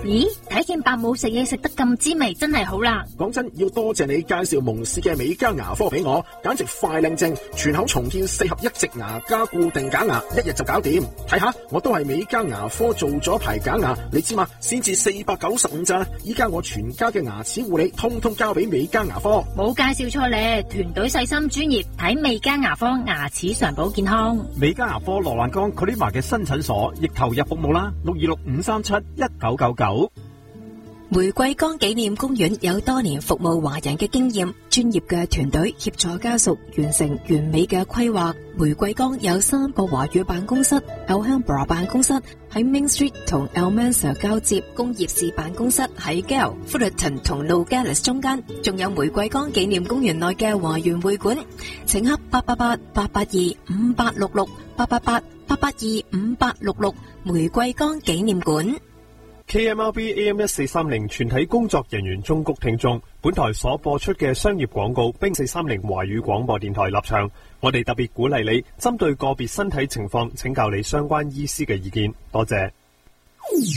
咦，睇見伯母食嘢食得咁滋味，真係好啦。 講真，要多謝你介紹蒙氏嘅美加牙科俾我，簡直快靚正，全口重建4合1植牙加固定假牙，1日就搞掂。睇下，我都係美加牙科做咗排假牙，你知嘛？先至495咋。依家我全家嘅牙齒護理，通通交俾美加牙科。 冇介紹錯咧，團隊細心專業，睇美加牙科牙齒常保健康。 美加牙科羅蘭江 Colima 嘅新診所亦投入服務啦，626-537-1999。 玫瑰崗紀念公園有多年服務華人嘅經驗，專業嘅團隊協助家屬完成完美嘅規劃。玫瑰崗有3個華語辦公室 ，Alhambra 辦公室喺 Main Street 同 Almanza 交接，工業市辦公室喺 Gale、Fullerton 同 Nogales 中間，仲有玫瑰崗紀念公園內嘅華園會館，請洽888-882-5866，888-882-5866，玫瑰崗紀念館。 KMRB AM1430 全體工作人員忠告聽眾，本台所播出嘅商業廣告並430華語廣播電台立場，我哋特別鼓勵你針對個別身體情況請教你相關醫師嘅意見，多謝。